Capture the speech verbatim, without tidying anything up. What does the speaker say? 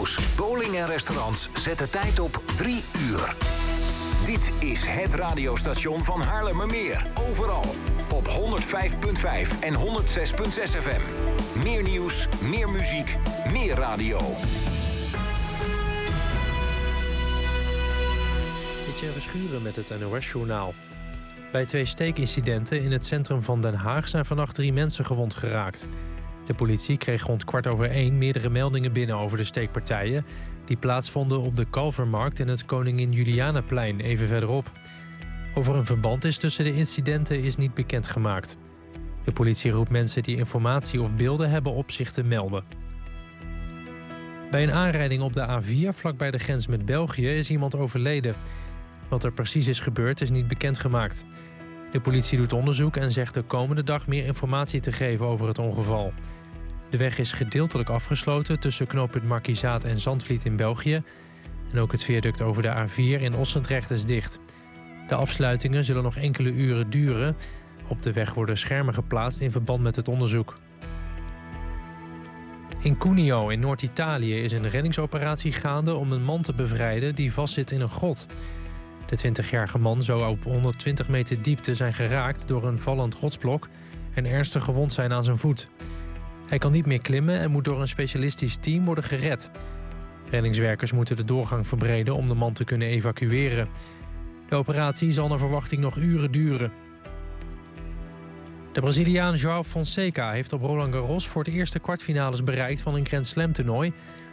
casino's, bowling en restaurants zetten tijd op drie uur. Dit is het radiostation van Haarlemmermeer. Overal op honderd vijf komma vijf en honderd zes komma zes F M. Meer nieuws, meer muziek, meer radio. Etienne Verschuren met het N O S-journaal. Bij twee steekincidenten in het centrum van Den Haag zijn vannacht drie mensen gewond geraakt. De politie kreeg rond kwart over één meerdere meldingen binnen over de steekpartijen die plaatsvonden op de Kalvermarkt en het Koningin Julianaplein even verderop. Over een verband is tussen de incidenten is niet bekendgemaakt. De politie roept mensen die informatie of beelden hebben op zich te melden. Bij een aanrijding op de A vier vlakbij de grens met België is iemand overleden. Wat er precies is gebeurd is niet bekendgemaakt. De politie doet onderzoek en zegt de komende dag meer informatie te geven over het ongeval. De weg is gedeeltelijk afgesloten tussen knooppunt Markizaat en Zandvliet in België. En ook het viaduct over de A vier in Ossendrecht is dicht. De afsluitingen zullen nog enkele uren duren. Op de weg worden schermen geplaatst in verband met het onderzoek. In Cuneo in Noord-Italië is een reddingsoperatie gaande om een man te bevrijden die vastzit in een grot. De twintigjarige man zou op honderdtwintig meter diepte zijn geraakt door een vallend rotsblok en ernstig gewond zijn aan zijn voet. Hij kan niet meer klimmen en moet door een specialistisch team worden gered. Reddingswerkers moeten de doorgang verbreden om de man te kunnen evacueren. De operatie zal naar verwachting nog uren duren. De Braziliaan João Fonseca heeft op Roland Garros voor de eerste kwartfinales bereikt van een Grand Slam toernooi